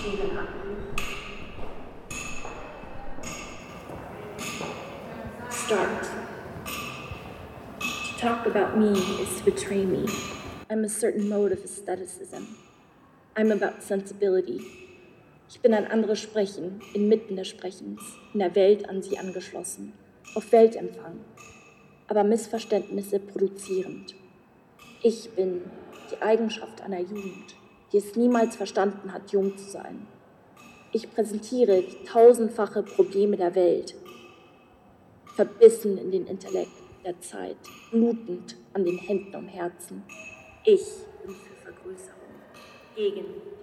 Start. To talk about me is to betray me. I'm a certain mode of aestheticism. I'm about sensibility. Ich bin ein anderes Sprechen, inmitten des Sprechens, in der Welt an sie angeschlossen, auf Weltempfang, aber Missverständnisse produzierend. Ich bin die Eigenschaft einer Jugend, die es niemals verstanden hat, jung zu sein. Ich präsentiere die tausendfache Probleme der Welt, verbissen in den Intellekt der Zeit, blutend an den Händen und Herzen. Ich bin für Vergrößerung, gegen